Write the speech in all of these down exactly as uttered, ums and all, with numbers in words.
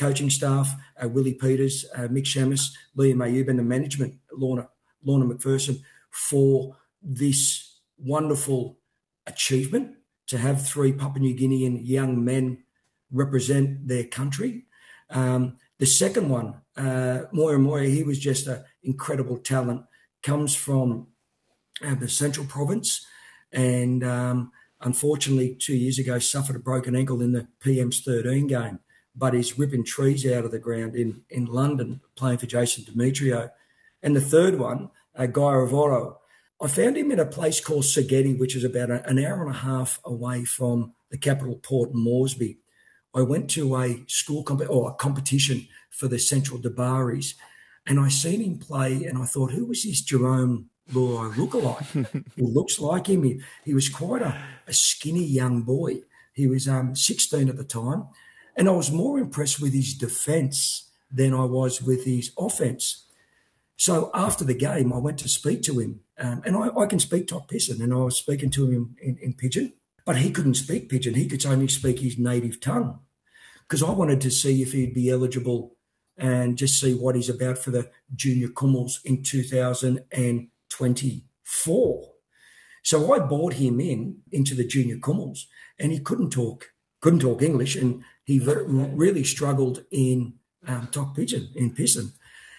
coaching staff, uh, Willie Peters, uh, Mick Shamus, Liam Ayub, and the management, Lorna, Lorna McPherson, for this wonderful achievement to have three Papua New Guinean young men represent their country. Um, the second one, uh, Moira Moira, he was just an incredible talent, comes from uh, the Central Province, and um, unfortunately two years ago suffered a broken ankle in the P M's thirteen game, but is ripping trees out of the ground in, in London playing for Jason Demetrio. And the third one, uh, Guy Ravoro, I found him in a place called Sageti, which is about a, an hour and a half away from the capital port, Moresby. I went to a school comp- or a competition for the Central Dabaris, and I seen him play, and I thought, who was this Jerome Luai lookalike? He looks like him. He, he was quite a, a skinny young boy. He was um, sixteen at the time, and I was more impressed with his defence than I was with his offence. So after the game, I went to speak to him, um, and I, I can speak top Pisson, and I was speaking to him in, in, in Pidgin, but he couldn't speak Pidgin. He could only speak his native tongue, because I wanted to see if he'd be eligible and just see what he's about for the Junior Kummels in two thousand twenty-four. So I brought him in into the Junior Kummels, and he couldn't talk, couldn't talk English, and he very, really struggled in um, top Pidgin, in Pisson.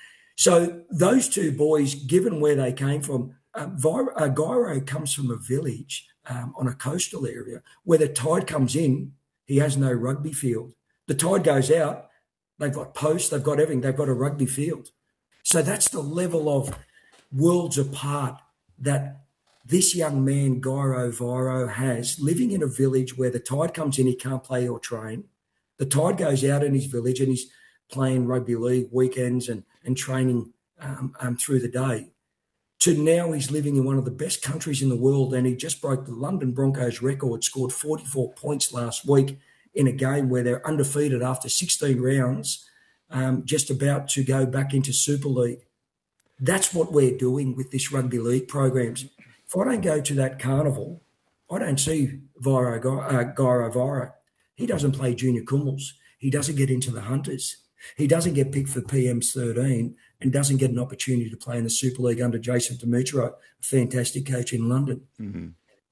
So those two boys, given where they came from, uh, Vir- uh, Gyro comes from a village um, on a coastal area where the tide comes in, he has no rugby field. The tide goes out, they've got posts, they've got everything, they've got a rugby field. So that's the level of worlds apart that this young man, Gyro Viro, has, living in a village where the tide comes in, he can't play or train. The tide goes out in his village and he's playing rugby league weekends and, and training um, um, through the day, to now he's living in one of the best countries in the world, and he just broke the London Broncos record, scored forty-four points last week in a game where they're undefeated after sixteen rounds, um, just about to go back into Super League. That's what we're doing with this rugby league programs. If I don't go to that carnival, I don't see Viro, uh, Gyro Viro. He doesn't play Junior Kummels. He doesn't get into the Hunters. He doesn't get picked for P M's thirteen and doesn't get an opportunity to play in the Super League under Jason Demetrio, a fantastic coach in London. Mm-hmm.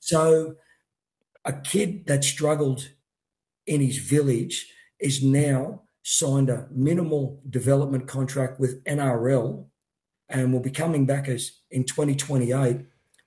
So a kid that struggled in his village is now signed a minimal development contract with N R L and will be coming back as in twenty twenty-eight.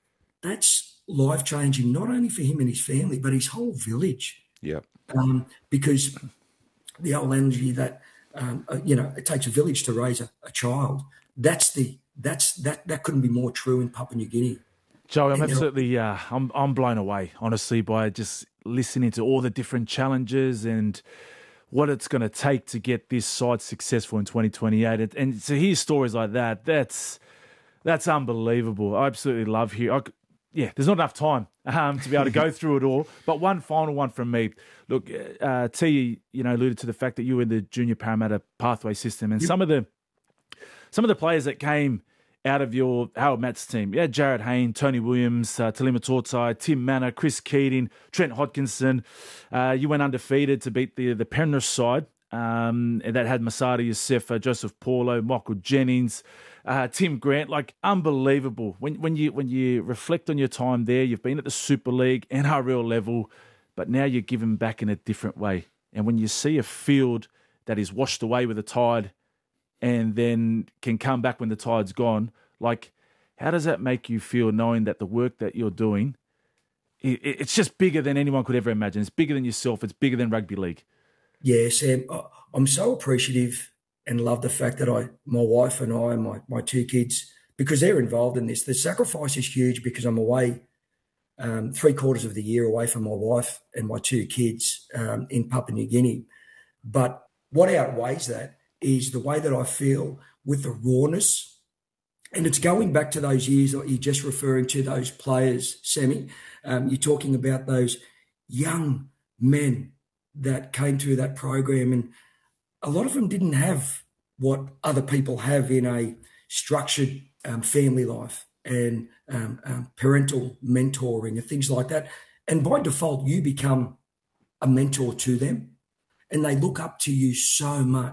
That's life-changing, not only for him and his family, but his whole village. Yeah. Um, because the old energy that, um, uh, you know, it takes a village to raise a, a child. That's the that's that that couldn't be more true in Papua New Guinea. Joe, I'm And absolutely uh, I'm I'm blown away, honestly, by just listening to all the different challenges and what it's going to take to get this side successful in twenty twenty-eight. And, and to hear stories like that, that's that's unbelievable. I absolutely love hearing. Yeah, there's not enough time um, to be able to go through it all. But one final one from me. Look, uh, T, you know, alluded to the fact that you were in the Junior Parramatta pathway system, and yep. some of the some of the players that came out of your Howard Matt's team, yeah, Jared Hayne, Tony Williams, uh, Talima Tortai, Tim Manor, Chris Keating, Trent Hodkinson. Uh, you went undefeated to beat the the Penrith side, um, and that had Masada Youssef, uh, Joseph Paulo, Michael Jennings. Uh, Tim Grant, like unbelievable. When when you when you reflect on your time there, you've been at the Super League, N R L level, but now you're given back in a different way. And when you see a field that is washed away with the tide and then can come back when the tide's gone, like how does that make you feel knowing that the work that you're doing, it, it's just bigger than anyone could ever imagine. It's bigger than yourself. It's bigger than rugby league. Yeah, Sam, I'm so appreciative and love the fact that I, my wife and I and my, my two kids, because they're involved in this. The sacrifice is huge because I'm away um, three quarters of the year away from my wife and my two kids um, in Papua New Guinea. But what outweighs that is the way that I feel with the rawness. And it's going back to those years that you're just referring to, those players, Sammy. Um, you're talking about those young men that came through that program, and a lot of them didn't have what other people have in a structured um, family life and um, um, parental mentoring and things like that. And by default, you become a mentor to them and they look up to you so much.